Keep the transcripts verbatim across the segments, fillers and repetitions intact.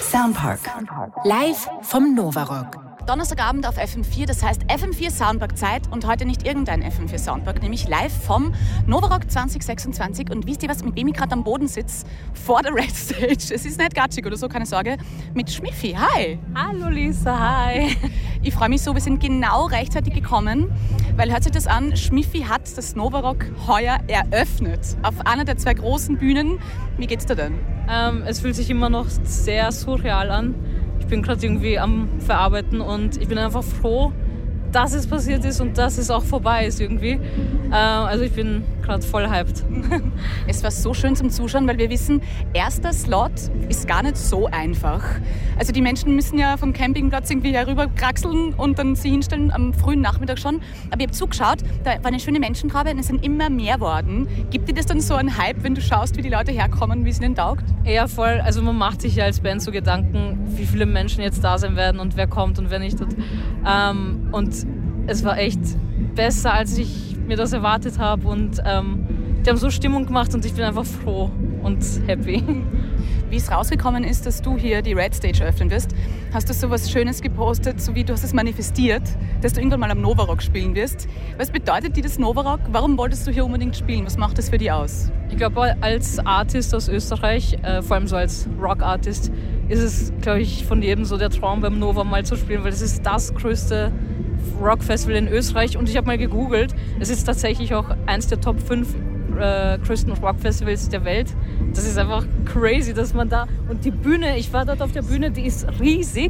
Soundpark. Live vom Novarock. Donnerstagabend auf F M vier, das heißt F M vier Soundpark Zeit und heute nicht irgendein F M vier Soundpark, nämlich live vom Novarock zwanzig sechsundzwanzig. Und wisst ihr was, mit wem ich gerade am Boden sitze? Vor der Red Stage. Es ist nicht gatschig oder so, keine Sorge. Mit Schmiffi, hi! Hallo Lisa, hi! Ich freue mich so, wir sind genau rechtzeitig gekommen, weil hört sich das an, Schmiffi hat das Novarock heuer eröffnet. Auf einer der zwei großen Bühnen. Wie geht's dir denn? Ähm, es fühlt sich immer noch sehr surreal an. Ich bin gerade irgendwie am Verarbeiten und ich bin einfach froh, dass es passiert ist und dass es auch vorbei ist irgendwie. Äh, also ich bin gerade voll hyped. Es war so schön zum Zuschauen, weil wir wissen, erster Slot ist gar nicht so einfach. Also die Menschen müssen ja vom Campingplatz irgendwie herüber kraxeln und dann sie hinstellen am frühen Nachmittag schon. Aber ich habe zugeschaut, da war eine schöne Menschentraube und es sind immer mehr worden. Gibt dir das dann so einen Hype, wenn du schaust, wie die Leute herkommen, wie es ihnen taugt? Ja, voll. Also man macht sich ja als Band so Gedanken, wie viele Menschen jetzt da sein werden und wer kommt und wer nicht. Und, ähm, und es war echt besser, als ich mir das erwartet habe. Und ähm, die haben so Stimmung gemacht und ich bin einfach froh und happy. Wie es rausgekommen ist, dass du hier die Red Stage öffnen wirst, hast du so was Schönes gepostet, so wie du hast es manifestiert, dass du irgendwann mal am Novarock spielen wirst. Was bedeutet dir das Novarock? Warum wolltest du hier unbedingt spielen? Was macht das für dich aus? Ich glaube, als Artist aus Österreich, äh, vor allem so als Rock-Artist, ist es, glaube ich, von jedem so der Traum, beim Nova mal zu spielen, weil es ist das größte Rock-Festival in Österreich. Und ich habe mal gegoogelt, es ist tatsächlich auch eins der Top fünf äh, größten Rock-Festivals der Welt. Das ist einfach crazy, dass man da... Und die Bühne, ich war dort auf der Bühne, die ist riesig.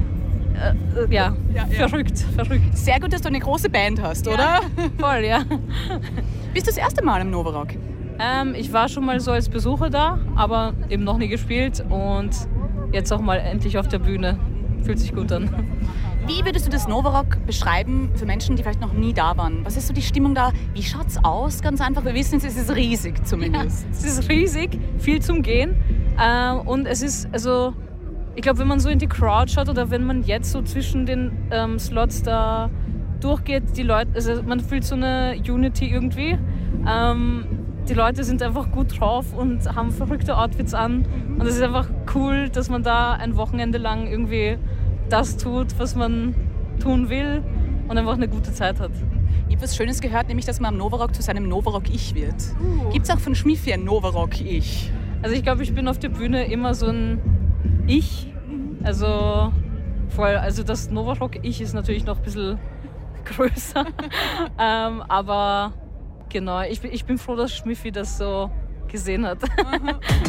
Äh, äh, ja, ja, ja, verrückt, verrückt. Sehr gut, dass du eine große Band hast, ja, oder? Voll, ja. Bist du das erste Mal im Novarock? Ähm, ich war schon mal so als Besucher da, aber eben noch nie gespielt und jetzt auch mal endlich auf der Bühne. Fühlt sich gut an. Wie würdest du das Novarock beschreiben für Menschen, die vielleicht noch nie da waren? Was ist so die Stimmung da? Wie schaut's aus? Ganz einfach, wir wissen, es ist riesig zumindest. Ja, es ist riesig, viel zum Gehen. Ähm, und es ist, also, ich glaube, wenn man so in die Crowd schaut oder wenn man jetzt so zwischen den ähm, Slots da durchgeht, die Leute, also man fühlt so eine Unity irgendwie. Ähm, die Leute sind einfach gut drauf und haben verrückte Outfits an. Und es ist einfach cool, dass man da ein Wochenende lang irgendwie das tut, was man tun will und einfach eine gute Zeit hat. Ich habe was Schönes gehört, nämlich, dass man am Novarock zu seinem Novarock-Ich wird. Uh. Gibt es auch von Schmiffi ein Novarock-Ich? Also ich glaube, ich bin auf der Bühne immer so ein Ich. Also, voll, also das Novarock-Ich ist natürlich noch ein bisschen größer. ähm, aber genau, ich, ich bin froh, dass Schmiffi das so gesehen hat.